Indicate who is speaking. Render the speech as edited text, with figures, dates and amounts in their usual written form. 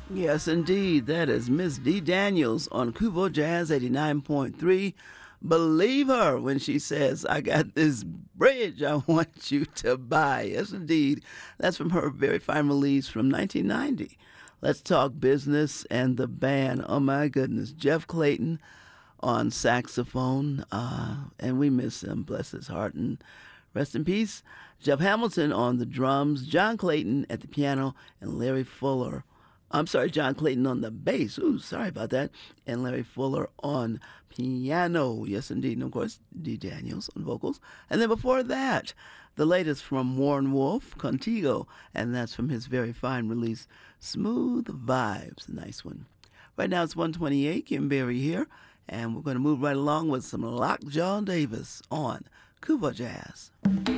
Speaker 1: Yes, indeed. That is Miss D. Daniels on Kubo Jazz 89.3. Believe her when she says, I got this bridge I want you to buy. Yes, indeed. That's from her very fine release from 1990. Let's talk business and the band. Oh, my goodness. Jeff Clayton on saxophone, and we miss him, bless his heart, and rest in peace. Jeff Hamilton on the drums, John Clayton at the piano, and Larry Fuller. I'm sorry, John Clayton on the bass. Ooh, sorry about that. And Larry Fuller on piano. Yes, indeed. And of course, D. Daniels on vocals. And then before that, the latest from Warren Wolf, Contigo. And that's from his very fine release, Smooth Vibes. Nice one. Right now it's 128. Kim Berry here. And we're going to move right along with some Lockjaw Davis on Cuba Jazz.